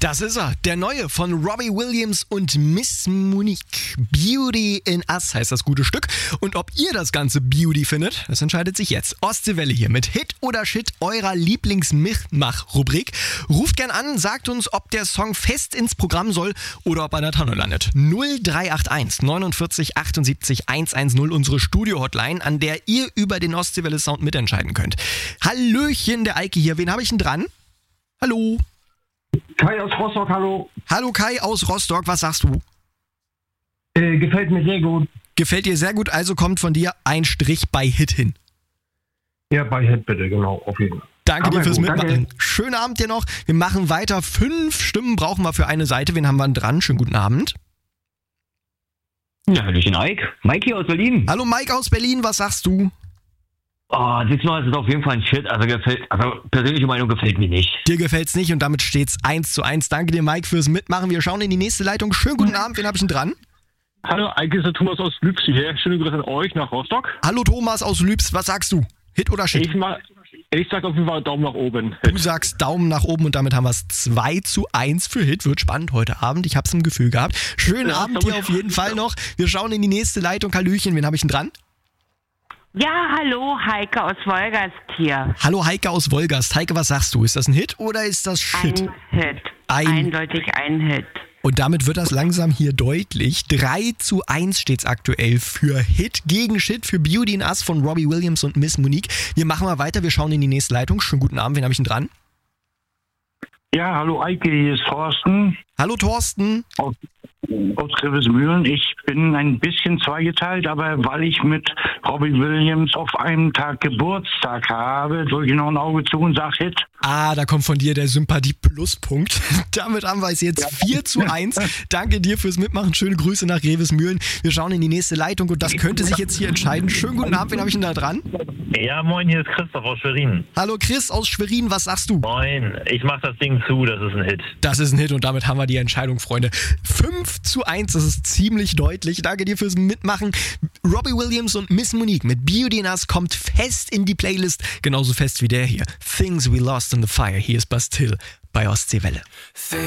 Das ist er, der neue von Robbie Williams und Miss Monique. Beauty in Us heißt das gute Stück. Und ob ihr das ganze Beauty findet, das entscheidet sich jetzt. Ostseewelle hier mit Hit oder Shit, eurer Lieblings-Mitmach-Rubrik. Ruft gern an, sagt uns, ob der Song fest ins Programm soll oder ob er in der Tonne landet. 0381 49 78 110, unsere Studio-Hotline, an der ihr über den Ostseewelle-Sound mitentscheiden könnt. Hallöchen, der Eike hier. Wen habe ich denn dran? Hallo. Kai aus Rostock, hallo. Hallo Kai aus Rostock, was sagst du? Gefällt mir sehr gut. Gefällt dir sehr gut, also kommt von dir ein Strich bei Hit hin. Ja, bei Hit bitte, genau, auf jeden Fall. Danke dir fürs Mitmachen. Danke. Schönen Abend dir noch. Wir machen weiter. 5 Stimmen brauchen wir für eine Seite. Wen haben wir denn dran? Schönen guten Abend. Ja, hallöchen Ike. Mike hier aus Berlin. Hallo Mike aus Berlin, was sagst du? Oh, diesmal ist es auf jeden Fall ein Shit. Also persönliche Meinung gefällt mir nicht. Dir gefällt's nicht und damit steht's 1:1. Danke dir Mike fürs Mitmachen. Wir schauen in die nächste Leitung. Schönen guten Abend. Wen habe ich denn dran? Hallo, Eike ist der Thomas aus Lübs hier. Schöne Grüße an euch nach Rostock. Hallo Thomas aus Lübs, was sagst du? Hit oder Shit? Ich sag auf jeden Fall Daumen nach oben. Du sagst Daumen nach oben und damit haben wir es 2:1 für Hit. Wird spannend heute Abend. Ich hab's im Gefühl gehabt. Schönen Abend dir auf jeden Fall noch. Wir schauen in die nächste Leitung. Hallöchen, wen habe ich denn dran? Ja, hallo, Heike aus Wolgast hier. Hallo Heike aus Wolgast. Heike, was sagst du? Ist das ein Hit oder ist das Shit? Ein Hit. Eindeutig ein Hit. Und damit wird das langsam hier deutlich. 3:1 steht's aktuell für Hit gegen Shit, für Beauty in Us von Robbie Williams und Miss Monique. Wir machen mal weiter, wir schauen in die nächste Leitung. Schönen guten Abend, wen habe ich denn dran? Ja, hallo Eike, hier ist Thorsten. Hallo Thorsten. Aus Grevesmühlen. Ich bin ein bisschen zweigeteilt, aber weil ich mit Robbie Williams auf einem Tag Geburtstag habe, drücke ich noch ein Auge zu und sage Hit. Ah, da kommt von dir der Sympathie-Pluspunkt. Damit haben wir es jetzt 4:1. Danke dir fürs Mitmachen. Schöne Grüße nach Grevesmühlen. Wir schauen in die nächste Leitung und das könnte sich jetzt hier entscheiden. Schönen guten Abend, wen habe ich denn da dran? Ja, moin, hier ist Christoph aus Schwerin. Hallo Chris aus Schwerin, was sagst du? Moin, ich mach das Ding zu, das ist ein Hit. Das ist ein Hit und damit haben wir die Entscheidung, Freunde. 5:1, das ist ziemlich deutlich. Danke dir fürs Mitmachen. Robbie Williams und Miss Monique mit Beauty in Us kommt fest in die Playlist, genauso fest wie der hier. Things We Lost in the Fire. Hier ist Bastille bei Ostseewelle.